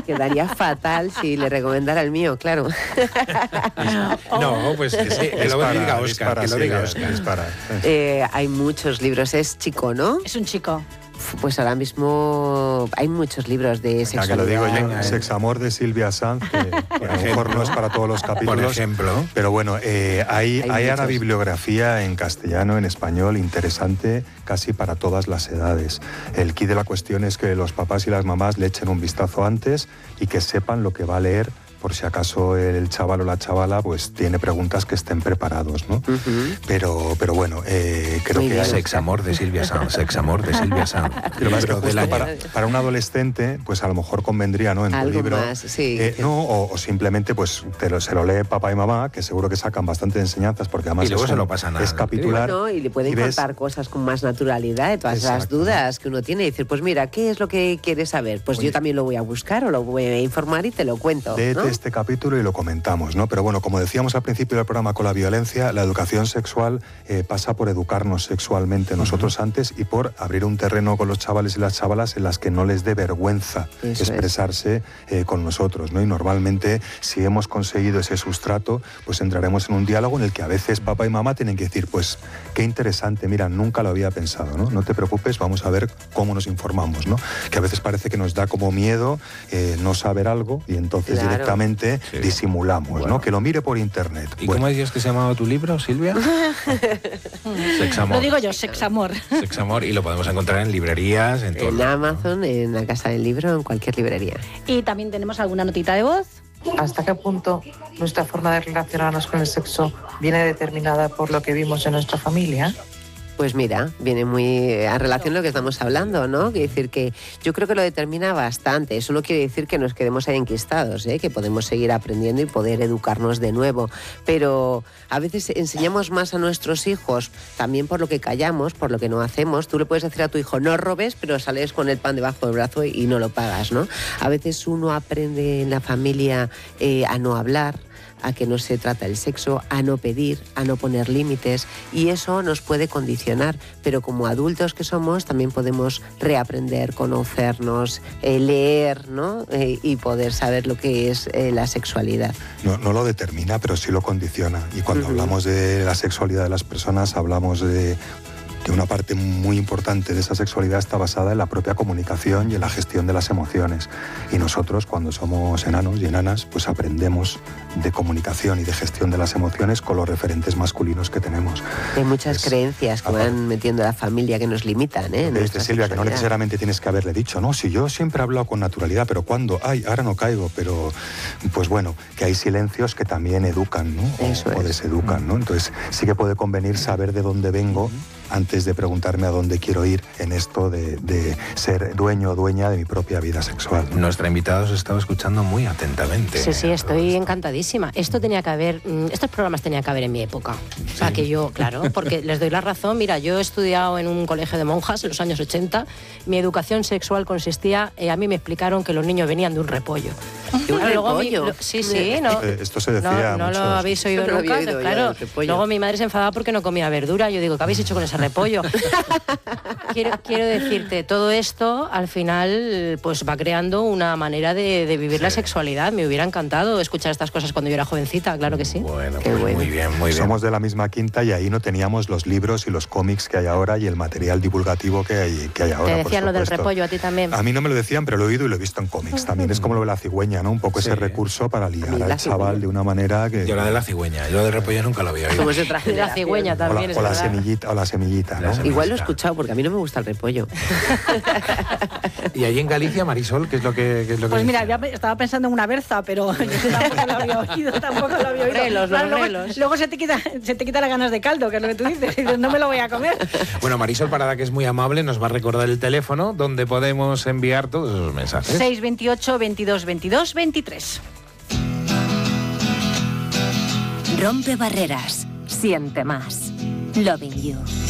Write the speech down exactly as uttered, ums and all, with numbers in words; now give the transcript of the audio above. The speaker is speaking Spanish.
quedaría fatal si le recomendara el mío, claro. No, pues que, sí, que lo para, diga Óscar, para, que lo sí, diga es, Óscar. es para. Eh, hay muchos libros, es chico, ¿no? Es un chico. Pues ahora mismo hay muchos libros de Ya sexualidad. que lo digo yo, Venga, Sexamor de Silvia Sanz, que a lo mejor no es para todos los capítulos. Por ejemplo. Pero bueno, eh, hay, Hay hay una muchos. bibliografía en castellano, en español, interesante casi para todas las edades. El key de la cuestión es que los papás y las mamás le echen un vistazo antes y que sepan lo que va a leer, por si acaso el chaval o la chavala pues tiene preguntas, que estén preparados, ¿no? Uh-huh. Pero, pero bueno, eh, creo Muy que bien. hay... Sexamor de Silvia Sanz, Sexamor de Silvia Sanz. Pero más que Libro del justo año. para, para un adolescente, pues a lo mejor convendría, ¿no? En tu Algo libro. más, sí. eh, no, o, o simplemente, pues te lo, se lo lee papá y mamá, que seguro que sacan bastantes enseñanzas, porque además Y luego es, se un- lo pasan a- es capitular. Bueno, y le pueden y ves- contar cosas con más naturalidad de todas las Exacto. dudas que uno tiene. Y decir, pues mira, ¿qué es lo que quieres saber? Pues Oye. yo también lo voy a buscar o lo voy a informar y te lo cuento, Léete ¿no? este capítulo y lo comentamos, ¿no? Pero bueno, como decíamos al principio del programa con la violencia, la educación sexual eh, pasa por educarnos sexualmente nosotros uh-huh. antes y por abrir un terreno con los chavales y las chavalas en las que no les dé vergüenza Eso expresarse eh, con nosotros, ¿no? Y normalmente, si hemos conseguido ese sustrato, pues entraremos en un diálogo en el que a veces papá y mamá tienen que decir, pues qué interesante, mira, nunca lo había pensado, ¿no? No te preocupes, vamos a ver cómo nos informamos, ¿no? Que a veces parece que nos da como miedo eh, no saber algo y entonces Claro. directamente Sí. disimulamos, Bueno. ¿no? Que lo mire por internet. ¿Y Bueno, cómo decías que se llamaba tu libro, Silvia? Sexamor. Lo digo yo, Sexamor. Sexamor, y lo podemos encontrar en librerías, en todo. En Amazon, en la Casa del Libro, en cualquier librería. Y también tenemos alguna notita de voz. ¿Hasta qué punto nuestra forma de relacionarnos con el sexo viene determinada por lo que vimos en nuestra familia? Pues mira, viene muy a relación a lo que estamos hablando, ¿no? Quiere decir que yo creo que lo determina bastante. Eso no quiere decir que nos quedemos ahí enquistados, ¿eh? Que podemos seguir aprendiendo y poder educarnos de nuevo. Pero a veces enseñamos más a nuestros hijos también por lo que callamos, por lo que no hacemos. Tú le puedes decir a tu hijo, no robes, pero sales con el pan debajo del brazo y no lo pagas, ¿no? A veces uno aprende en la familia eh, a no hablar, a que no se trata el sexo, a no pedir, a no poner límites, y eso nos puede condicionar, pero como adultos que somos también podemos reaprender, conocernos, eh, leer, ¿no? Eh, y poder saber lo que es eh, la sexualidad. no, no lo determina, pero sí lo condiciona. Y cuando Uh-huh. hablamos de la sexualidad de las personas, hablamos de que una parte muy importante de esa sexualidad está basada en la propia comunicación y en la gestión de las emociones. Y nosotros, cuando somos enanos y enanas, pues aprendemos de comunicación y de gestión de las emociones con los referentes masculinos que tenemos. Hay muchas Es- creencias que aparte- van metiendo a la familia que nos limitan, ¿eh? en Dice nuestra Silvia, que no sexualidad. necesariamente tienes que haberle dicho, no, si yo siempre he hablado con naturalidad, pero ¿cuándo? Ay, ahora no caigo, pero pues bueno, que hay silencios que también educan, ¿no? O, Eso o es. deseducan, ¿no? Entonces sí que puede convenir saber de dónde vengo antes de preguntarme a dónde quiero ir en esto de, de ser dueño o dueña de mi propia vida sexual, ¿no? Nuestra invitada os estaba escuchando muy atentamente. Sí, sí, estoy encantadísima. Esto tenía que haber, mm, estos programas tenían que haber en mi época. O sea, que yo, claro, porque les doy la razón. Mira, yo he estudiado en un colegio de monjas en los años ochenta. Mi educación sexual consistía, eh, a mí me explicaron que los niños venían de un repollo. ¿De un Luego mi- repollo? lo- sí, sí, no. Eh, esto se decía No, no mucho. lo habéis oído No lo había nunca, oído yo, claro. del repollo. Luego mi madre se enfadaba porque no comía verdura. Yo digo, ¿qué habéis hecho con ese repollo? quiero, quiero decirte, todo esto al final pues va creando una manera de, de vivir la sexualidad. Me hubiera encantado escuchar estas cosas cuando yo era jovencita, claro que sí. Bueno, Qué pues bueno. muy bien, muy bien. Somos de la misma quinta y ahí no teníamos los libros y los cómics que hay ahora y el material divulgativo que hay, que hay ahora. Te por decían lo del supuesto. repollo a ti también. A mí no me lo decían, pero lo he oído y lo he visto en cómics. También es como lo de la cigüeña, ¿no? Un poco Sí. ese recurso para A mí ligar la al chaval cigüeña. de una manera que... Yo la de la cigüeña, yo lo del repollo nunca lo había oído. Somos de otra La generación. cigüeña O también, la, es o la verdad. semillita, o la semillita, La ¿no? semillita. Igual lo he escuchado, porque a mí no me gusta el repollo. Y allí en Galicia, Marisol, ¿qué es lo que, qué es lo que Pues mira, decía? había- estaba pensando en una berza, pero yo tampoco lo había oído, tampoco lo había oído. Relos, los luego, relos. luego se te quita, se te quita las ganas de caldo, que es lo que tú dices, y dices, no me lo voy a comer. Bueno, Marisol Parada, que es muy amable, nos va a recordar el teléfono donde podemos enviar todos esos mensajes. seis veintiocho, veintidós, veintidós, veintitrés. Rompe barreras. Siente más. Loving You.